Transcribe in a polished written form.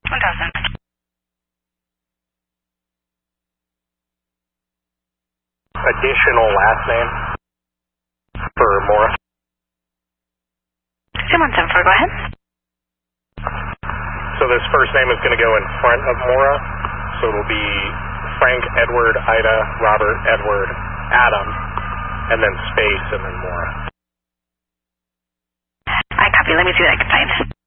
1000. Additional last name for Mora. 2174, go ahead. So this first name is going to go in front of Mora, so it'll be Frank, Edward, Ida, Robert, Edward, Adam, and then space, and then Mora. I copy. Let me see what I can find.